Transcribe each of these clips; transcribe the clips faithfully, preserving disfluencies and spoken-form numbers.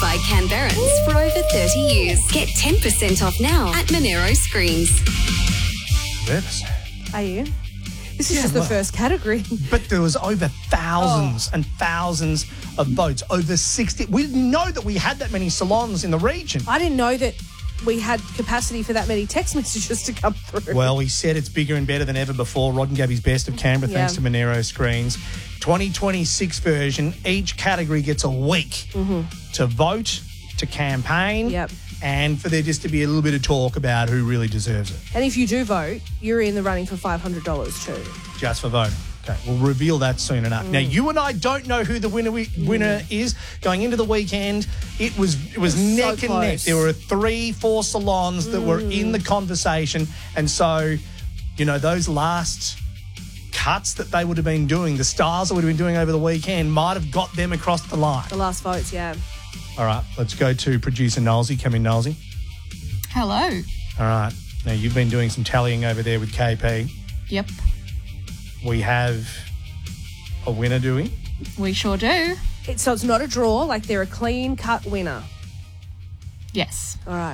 by Canberrans for over thirty years. Get ten percent off now at Monero Screens. Nervous. Are you? This is Yeah, just the well- first category. But there was over thousands and thousands of votes, over sixty. We didn't know that we had that many salons in the region. I didn't know that we had capacity for that many text messages to come through. Well, we said it's bigger and better than ever before. Rod and Gabby's Best of Canberra, thanks Yeah. to Monero Screens. twenty twenty-six version, each category gets a week to vote, to campaign, Yep. and for there just to be a little bit of talk about who really deserves it, And if you do vote, you're in the running for five hundred dollars too. just for voting. Okay, we'll reveal that soon enough. Now, you and I don't know who the winner winner is going into the weekend. It was it was It was so neck and neck. close. There were three, four salons that were in the conversation, and so you know those last cuts that they would have been doing, the styles that would have been doing over the weekend, might have got them across the line. The last votes, yeah. All right, let's go to producer Nolsey. Come in, Nolsey. Hello. All right, now you've been doing some tallying over there with K P. Yep, We have a winner, do we? we sure do. It, so it's not a draw, like they're a clean cut winner. Yes. All right.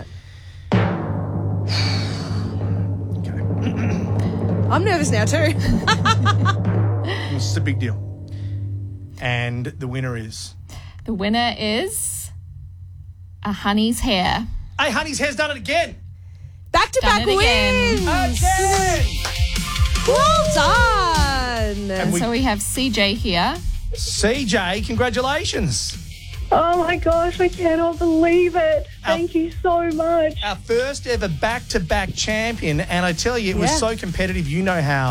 Okay. I'm nervous now too. This is a big deal. And the winner is... The winner is a Honey's Hair. Hey, Honey's Hair's done it again. Back to back Done it again. wins. Again. Well done. And we, So we have C J here. C J, congratulations. Oh my gosh, I cannot believe it. Thank you so much. Our first ever back-to-back champion. And I tell you, it was Yeah. so competitive. You know how